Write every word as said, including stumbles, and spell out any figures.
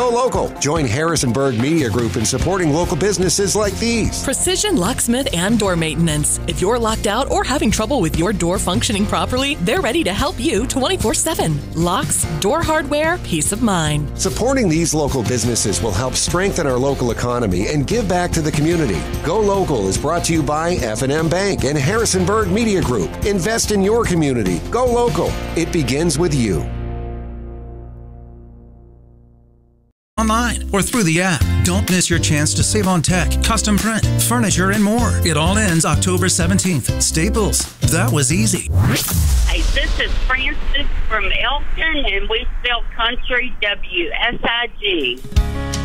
Go local. Join Harrisonburg Media Group in supporting local businesses like these. Precision Locksmith and Door Maintenance. If you're locked out or having trouble with your door functioning properly, they're ready to help you twenty-four seven. Locks, door hardware, peace of mind. Supporting these local businesses will help strengthen our local economy and give back to the community. Go Local is brought to you by F and M Bank and Harrisonburg Media Group. Invest in your community. Go local. It begins with you. Online or through the app. Don't miss your chance to save on tech, custom print, furniture, and more. It all ends October seventeenth. Staples. That was easy. Hey, this is Francis from Elkton, and we sell country W S I G.